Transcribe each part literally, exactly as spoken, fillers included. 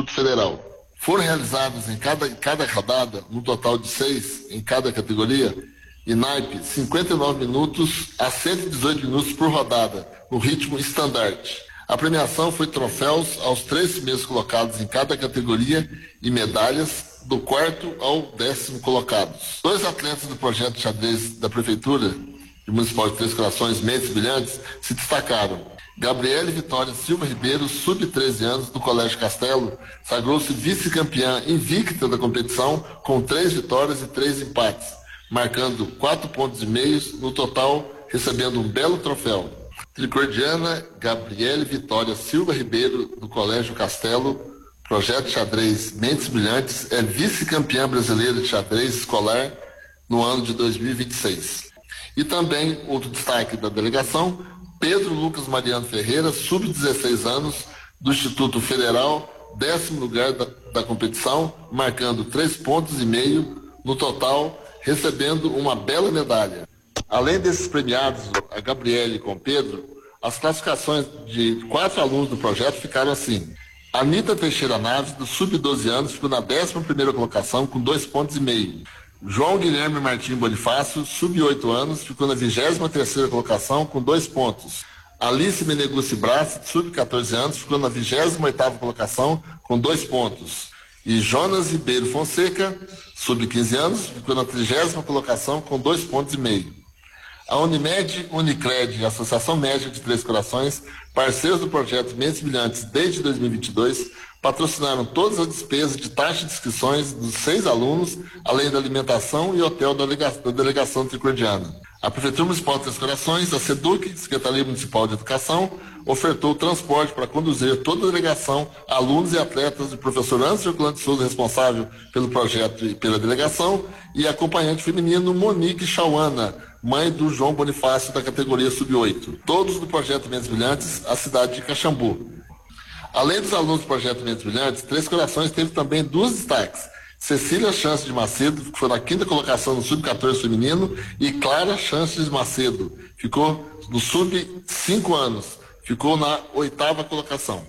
Instituto Federal. Foram realizados em cada, cada rodada, no total de seis em cada categoria, e naipe cinquenta e nove minutos a cento e dezoito minutos por rodada, no ritmo estandarte. A premiação foi troféus aos três primeiros colocados em cada categoria e medalhas do quarto ao décimo colocados. Dois atletas do projeto de xadrez da Prefeitura de Municipal de Três Corações, Mentes Brilhantes, se destacaram. Gabriele Vitória Silva Ribeiro, sub treze anos, do Colégio Castelo, sagrou-se vice-campeã invicta da competição, com três vitórias e três empates, marcando quatro pontos e meios, no total recebendo um belo troféu. Tricordiana Gabriele Vitória Silva Ribeiro, do Colégio Castelo, projeto xadrez Mentes Brilhantes, é vice-campeã brasileira de xadrez escolar no ano de dois mil e vinte e seis. E também, outro destaque da delegação, Pedro Lucas Mariano Ferreira, sub dezesseis anos, do Instituto Federal, décimo lugar da, da competição, marcando três pontos e meio, no total, recebendo uma bela medalha. Além desses premiados, a Gabriele com Pedro, as classificações de quatro alunos do projeto ficaram assim. Anita Teixeira Naves, do sub doze anos, ficou na décima primeira colocação com dois pontos e meio. João Guilherme Martim Bonifácio, sub oito anos, ficou na vigésima terceira colocação com dois pontos. Alice Menegucci Brás, sub catorze anos, ficou na vigésima oitava colocação com dois pontos. E Jonas Ribeiro Fonseca, sub quinze anos, ficou na trigésima colocação com dois pontos e meio. A Unimed, Unicred e a Associação Médica de Três Corações, parceiros do projeto Mentes Brilhantes desde dois mil e vinte e dois, patrocinaram todas as despesas de taxa de inscrições dos seis alunos, além da alimentação e hotel da, delega- da delegação tricordiana. A Prefeitura Municipal de Três Corações, a SEDUC, Secretaria Municipal de Educação, ofertou transporte para conduzir toda a delegação, alunos e atletas do professor Anderson Herculano de Souza, responsável pelo projeto e pela delegação, e acompanhante feminino Monique Chauana, mãe do João Bonifácio, da categoria sub oito. Todos do projeto Mentes Brilhantes, a cidade de Caxambu. Além dos alunos do projeto Mentes Brilhantes, Três Corações teve também duas destaques. Cecília Chances de Macedo, que foi na quinta colocação no sub catorze feminino, e Clara Chances de Macedo, ficou no sub cinco anos, ficou na oitava colocação.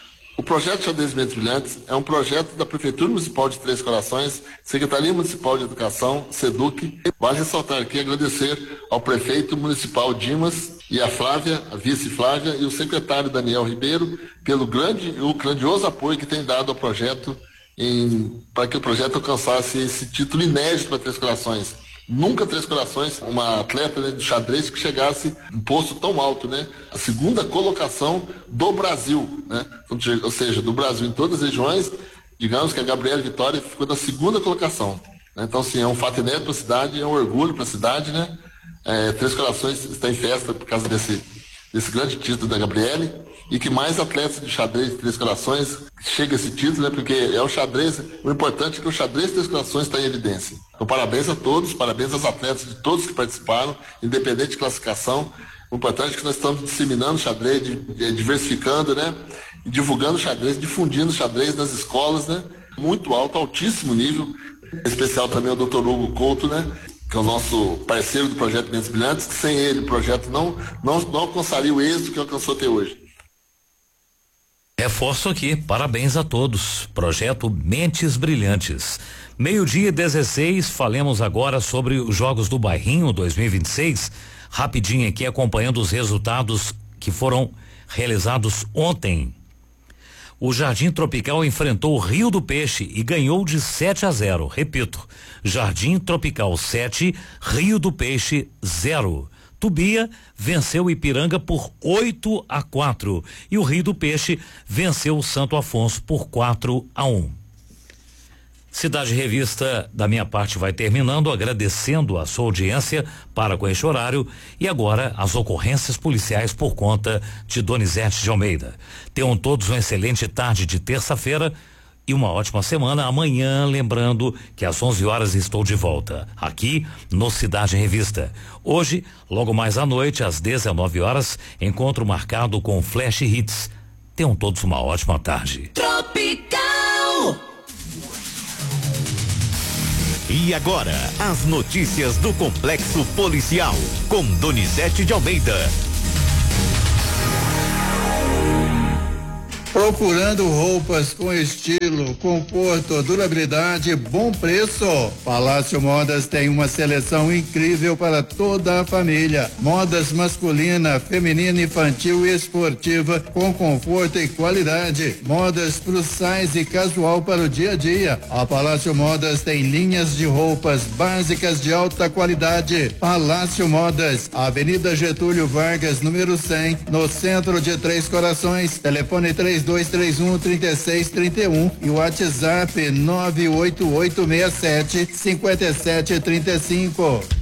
O projeto Xadrez Mentes Brilhantes é um projeto da Prefeitura Municipal de Três Corações, Secretaria Municipal de Educação, SEDUC. Vale ressaltar aqui e agradecer ao prefeito municipal Dimas e a Flávia, a vice Flávia, e o secretário Daniel Ribeiro, pelo grande, o grandioso apoio que tem dado ao projeto em, para que o projeto alcançasse esse título inédito para Três Corações. Nunca Três Corações, uma atleta, né, de xadrez que chegasse um posto tão alto, né? A segunda colocação do Brasil, né? Ou seja, do Brasil em todas as regiões, digamos que a Gabriele Vitória ficou na segunda colocação. Né? Então, assim, é um fato inédito para a cidade, é um orgulho para a cidade, né? É, Três Corações está em festa por causa desse, desse grande título da Gabriele, e que mais atletas de xadrez de Três Corações chegue a esse título, né? Porque é o xadrez, o importante é que o xadrez de Três Corações está em evidência. Então, parabéns a todos, parabéns aos atletas de todos que participaram, independente de classificação. O importante é que nós estamos disseminando o xadrez, diversificando, né? E divulgando o xadrez, difundindo o xadrez nas escolas, né? Muito alto, altíssimo nível. Em especial também o doutor Hugo Couto, né? Que é o nosso parceiro do projeto Mentes Brilhantes, que sem ele o projeto não, não, não alcançaria o êxito que alcançou até hoje. Reforço aqui, parabéns a todos. Projeto Mentes Brilhantes. Meio-dia e dezesseis, falemos agora sobre os Jogos do Bairrinho dois mil e vinte e seis. Rapidinho aqui, acompanhando os resultados que foram realizados ontem. O Jardim Tropical enfrentou o Rio do Peixe e ganhou de sete a zero. Repito, Jardim Tropical sete, Rio do Peixe zero. Tubia venceu o Ipiranga por oito a quatro e o Rio do Peixe venceu o Santo Afonso por quatro a um. Cidade Revista, da minha parte, vai terminando, agradecendo a sua audiência para com este horário, e agora as ocorrências policiais por conta de Donizete de Almeida. Tenham todos uma excelente tarde de terça-feira e uma ótima semana. Amanhã, lembrando que às onze horas estou de volta aqui no Cidade Revista. Hoje, logo mais à noite, às dezenove horas, encontro marcado com Flash Hits. Tenham todos uma ótima tarde. Tropical. E agora, as notícias do Complexo Policial, com Donizete de Almeida. Procurando roupas com estilo, conforto, durabilidade, bom preço? Palácio Modas tem uma seleção incrível para toda a família. Modas masculina, feminina, infantil e esportiva com conforto e qualidade. Modas plus size e casual para o dia a dia. A Palácio Modas tem linhas de roupas básicas de alta qualidade. Palácio Modas, Avenida Getúlio Vargas, número cem, no centro de Três Corações. Telefone três dois três um, três seis três um e o WhatsApp nove oito oito seis sete, cinco sete três cinco.